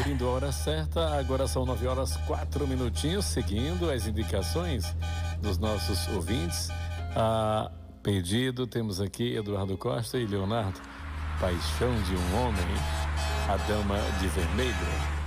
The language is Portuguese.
ouvindo a hora certa. Agora são 9 horas 4 minutinhos, seguindo as indicações dos nossos ouvintes. A pedido, temos aqui Eduardo Costa e Leonardo. Paixão de um Homem, A Dama de Vermelho.